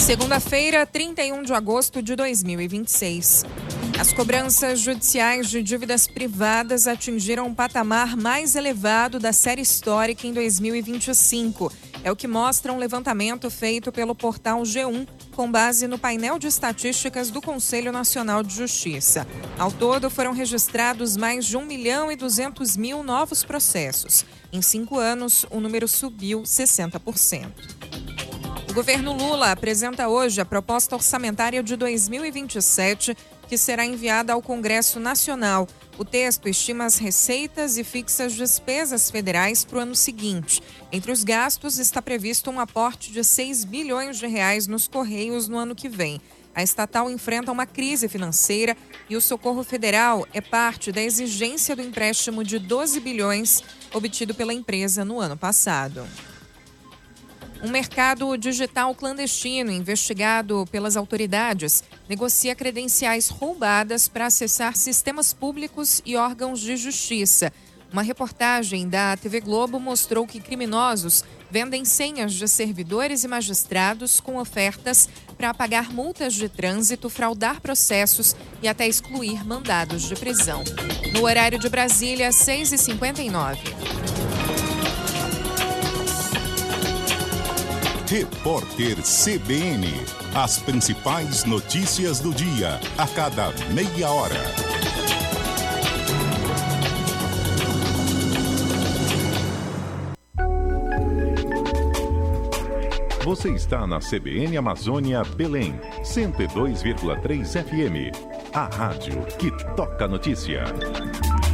Segunda-feira, 31 de agosto de 2026. As cobranças judiciais de dívidas privadas atingiram um patamar mais elevado da série histórica em 2025. É o que mostra um levantamento feito pelo portal G1, com base no painel de estatísticas do Conselho Nacional de Justiça. Ao todo, foram registrados mais de 1.200.000 novos processos. Em 5 anos, o número subiu 60%. O governo Lula apresenta hoje a proposta orçamentária de 2027, que será enviada ao Congresso Nacional. O texto estima as receitas e fixa as despesas federais para o ano seguinte. Entre os gastos está previsto um aporte de 6 bilhões de reais nos Correios no ano que vem. A estatal enfrenta uma crise financeira e o socorro federal é parte da exigência do empréstimo de 12 bilhões obtido pela empresa no ano passado. Um mercado digital clandestino investigado pelas autoridades negocia credenciais roubadas para acessar sistemas públicos e órgãos de justiça. Uma reportagem da TV Globo mostrou que criminosos vendem senhas de servidores e magistrados com ofertas para pagar multas de trânsito, fraudar processos e até excluir mandados de prisão. No horário de Brasília, 6h59. Repórter CBN. As principais notícias do dia, a cada meia hora. Você está na CBN Amazônia Belém, 102,3 FM. A rádio que toca notícia.